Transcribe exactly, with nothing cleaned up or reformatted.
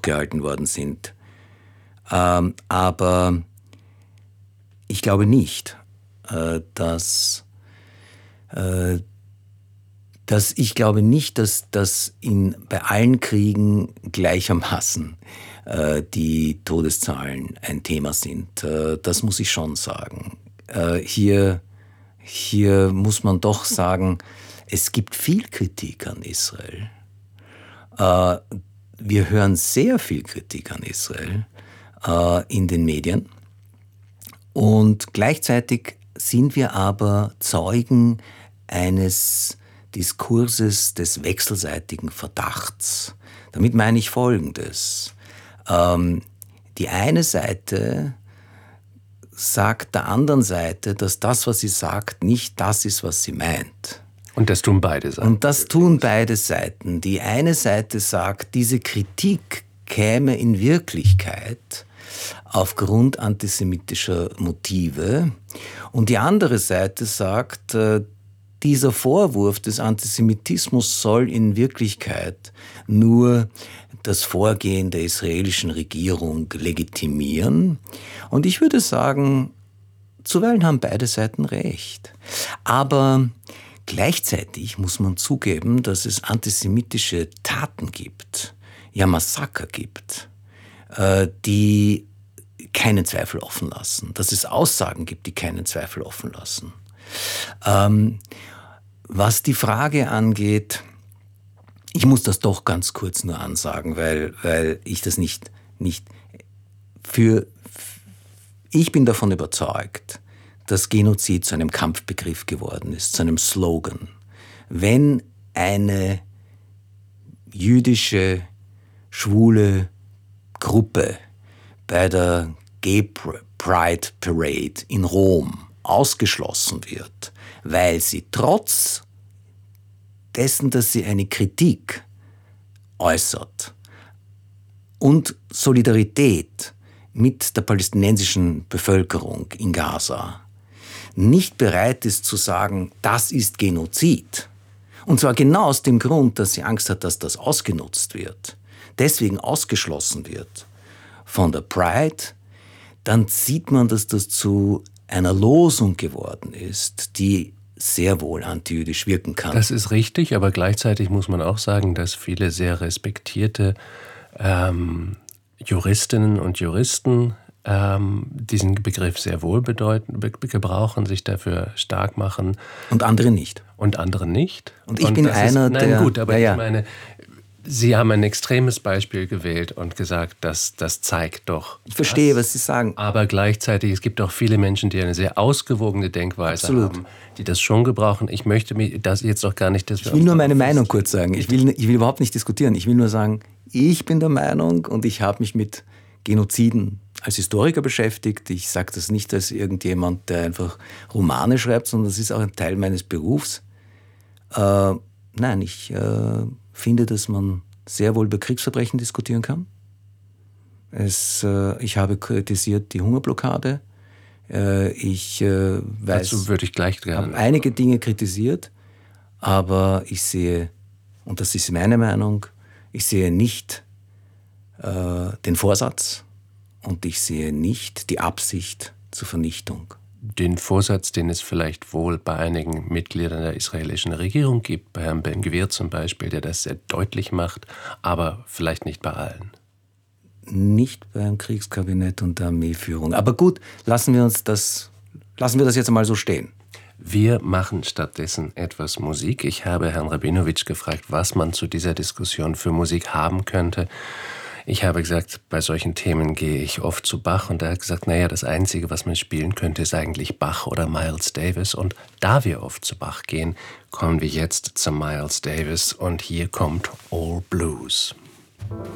hochgehalten worden sind. Ähm, aber ich glaube nicht, äh, dass, äh, dass ich glaube nicht, dass, dass in, bei allen Kriegen gleichermaßen äh, die Todeszahlen ein Thema sind. Äh, das muss ich schon sagen. Äh, hier, hier muss man doch sagen, es gibt viel Kritik an Israel. Äh, wir hören sehr viel Kritik an Israel äh, in den Medien. Und gleichzeitig sind wir aber Zeugen eines Diskurses des wechselseitigen Verdachts. Damit meine ich Folgendes. Ähm, die eine Seite sagt der anderen Seite, dass das, was sie sagt, nicht das ist, was sie meint. Und das tun beide Seiten. Und das tun beide Seiten. Die eine Seite sagt, diese Kritik käme in Wirklichkeit aufgrund antisemitischer Motive. Und die andere Seite sagt, dieser Vorwurf des Antisemitismus soll in Wirklichkeit nur das Vorgehen der israelischen Regierung legitimieren. Und ich würde sagen, zuweilen haben beide Seiten recht. Aber gleichzeitig muss man zugeben, dass es antisemitische Taten gibt, ja Massaker gibt, die keinen Zweifel offen lassen. Dass es Aussagen gibt, die keinen Zweifel offen lassen. Ähm, was die Frage angeht, ich muss das doch ganz kurz nur ansagen, weil, weil ich das nicht, nicht für, ich bin davon überzeugt, dass Genozid zu einem Kampfbegriff geworden ist, zu einem Slogan. Wenn eine jüdische, schwule Gruppe bei der Gay Pride Parade in Rom ausgeschlossen wird, weil sie trotz dessen, dass sie eine Kritik äußert und Solidarität mit der palästinensischen Bevölkerung in Gaza nicht bereit ist zu sagen, das ist Genozid. Und zwar genau aus dem Grund, dass sie Angst hat, dass das ausgenutzt wird, deswegen ausgeschlossen wird von der Pride, dann sieht man, dass das zu einer Losung geworden ist, die sehr wohl antijüdisch wirken kann. Das ist richtig, aber gleichzeitig muss man auch sagen, dass viele sehr respektierte ähm, Juristinnen und Juristen ähm, diesen Begriff sehr wohl bedeuten, be- gebrauchen, sich dafür stark machen. Und andere nicht. Und andere nicht. Und ich und bin einer, ist, nein, der... gut, aber ja, ja. ich meine, Sie haben ein extremes Beispiel gewählt und gesagt, dass das zeigt doch. Ich verstehe, das. was Sie sagen. Aber gleichzeitig, es gibt auch viele Menschen, die eine sehr ausgewogene Denkweise Absolut. haben, die das schon gebrauchen. Ich möchte mich das jetzt auch gar nicht... Dass ich will nur meine Meinung kurz sagen. Ich will, ich will überhaupt nicht diskutieren. Ich will nur sagen, ich bin der Meinung und ich habe mich mit Genoziden als Historiker beschäftigt. Ich sage das nicht als irgendjemand, der einfach Romane schreibt, sondern das ist auch ein Teil meines Berufs. Äh, nein, ich... Äh, finde, dass man sehr wohl über Kriegsverbrechen diskutieren kann. Es, äh, ich habe kritisiert die Hungerblockade. Äh, ich äh, weiß, Dazu würde ich gleich gerne. habe einige Dinge kritisiert, aber ich sehe, und das ist meine Meinung, ich sehe nicht äh, den Vorsatz und ich sehe nicht die Absicht zur Vernichtung. Den Vorsatz, den es vielleicht wohl bei einigen Mitgliedern der israelischen Regierung gibt, bei Herrn Ben-Gvir zum Beispiel, der das sehr deutlich macht, aber vielleicht nicht bei allen. Nicht beim Kriegskabinett und der Armeeführung. Aber gut, lassen wir uns das, lassen wir das jetzt einmal so stehen. Wir machen stattdessen etwas Musik. Ich habe Herrn Rabinowitsch gefragt, was man zu dieser Diskussion für Musik haben könnte. Ich habe gesagt, bei solchen Themen gehe ich oft zu Bach und er hat gesagt, naja, das Einzige, was man spielen könnte, ist eigentlich Bach oder Miles Davis. Und da wir oft zu Bach gehen, kommen wir jetzt zu Miles Davis und hier kommt All Blues.